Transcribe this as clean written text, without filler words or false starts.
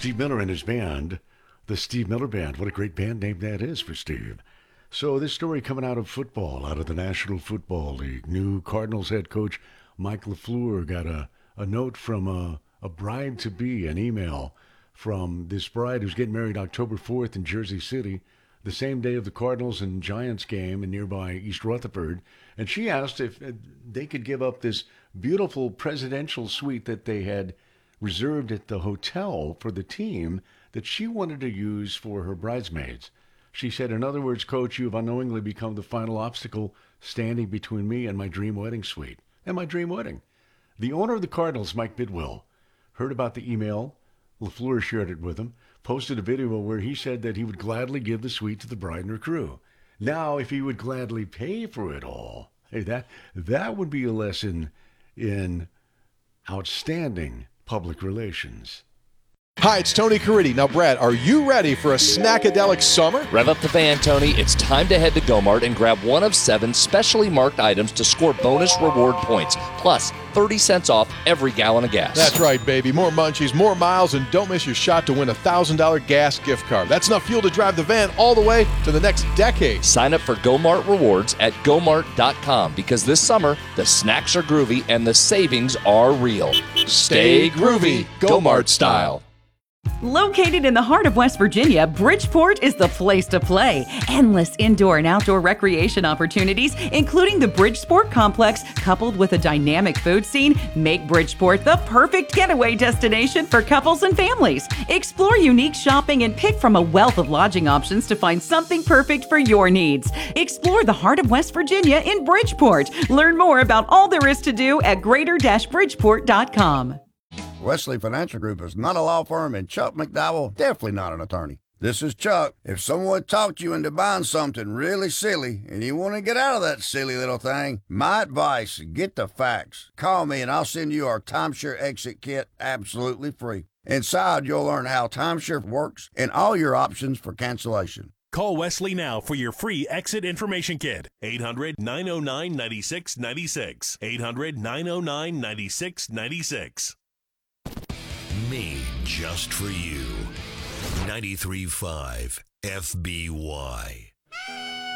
Steve Miller and his band, the Steve Miller Band. What a great band name that is for Steve. So this story coming out of football, out of the National Football League. New Cardinals head coach Mike LaFleur got a note from a bride-to-be, an email from this bride who's getting married October 4th in Jersey City, the same day of the Cardinals and Giants game in nearby East Rutherford. And she asked if they could give up this beautiful presidential suite that they had reserved at the hotel for the team that she wanted to use for her bridesmaids. She said, in other words, Coach, you have unknowingly become the final obstacle standing between me and my dream wedding suite. And my dream wedding. The owner of the Cardinals, Mike Bidwell, heard about the email. LaFleur shared it with him, posted a video where he said that he would gladly give the suite to the bride and her crew. Now, if he would gladly pay for it all, hey, that would be a lesson in outstanding public relations. Hi, it's Tony Caridi. Now, Brad, are you ready for a snackadelic summer? Rev up the van, Tony. It's time to head to Go-Mart and grab one of 7 specially marked items to score bonus reward points, plus 30 cents off every gallon of gas. That's right, baby. More munchies, more miles, and don't miss your shot to win a $1,000 gas gift card. That's enough fuel to drive the van all the way to the next decade. Sign up for Go-Mart Rewards at GoMart.com because this summer, the snacks are groovy and the savings are real. Stay groovy, Go-Mart style. Located in the heart of West Virginia, Bridgeport is the place to play. Endless indoor and outdoor recreation opportunities, including the Bridgeport Complex, coupled with a dynamic food scene, make Bridgeport the perfect getaway destination for couples and families. Explore unique shopping and pick from a wealth of lodging options to find something perfect for your needs. Explore the heart of West Virginia in Bridgeport. Learn more about all there is to do at greater-bridgeport.com. Wesley Financial Group is not a law firm, and Chuck McDowell definitely not an attorney. This is Chuck. If someone talked you into buying something really silly and you want to get out of that silly little thing, my advice, get the facts. Call me and I'll send you our timeshare exit kit absolutely free. Inside, you'll learn how timeshare works and all your options for cancellation. Call Wesley now for your free exit information kit. 800-909-9696. 800-909-9696. Made just for you. 93.5 FBY.